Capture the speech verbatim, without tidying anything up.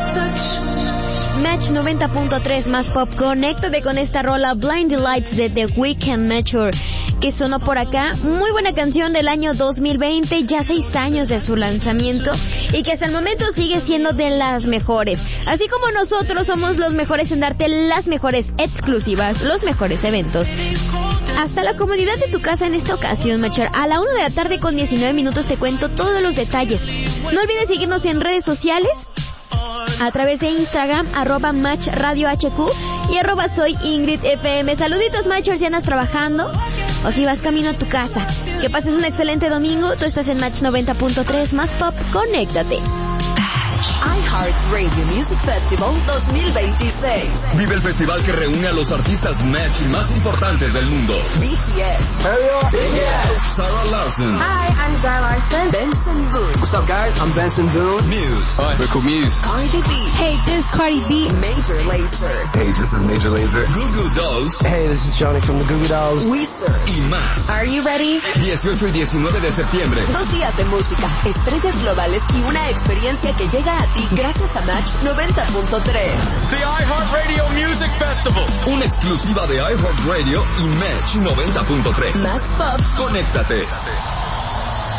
Match noventa punto tres más pop. Conéctate con esta rola Blinding Lights de The Weeknd Mature, que sonó por acá. Muy buena canción del año dos mil veinte, ya seis años de su lanzamiento, y que hasta el momento sigue siendo de las mejores. Así como nosotros somos los mejores en darte las mejores exclusivas, los mejores eventos, hasta la comodidad de tu casa en esta ocasión, Matcher. A la una de la tarde con diecinueve minutos te cuento todos los detalles. No olvides seguirnos en redes sociales, a través de Instagram, arroba Match Radio H Q y arroba Soy Ingrid F M. Saluditos, Matchers, si andas trabajando o si vas camino a tu casa. Que pases un excelente domingo. Tú estás en Match noventa punto tres más pop. Conéctate. iHeart Radio Music Festival dos mil veintiséis. Vive el festival que reúne a los artistas Match más importantes del mundo. B T S. B T S. Sarah Larson. Hi, I'm Zara Larson. Benson Boone. What's up, guys? I'm Benson Boone. Muse. Hi, Rico Muse. Cardi B. Hey, this is Cardi B. Major Lazer. Hey, this is Major Lazer. Goo Goo Dolls. Hey, this is Johnny from the Goo Goo Dolls. Weezer. Y más. Are you ready? dieciocho y diecinueve de septiembre. Dos días de música, estrellas globales y una experiencia que llega a ti gracias a Match noventa punto tres. The iHeartRadio Music Festival. Una exclusiva de iHeartRadio y Match noventa punto tres. Más pop. Conéctate.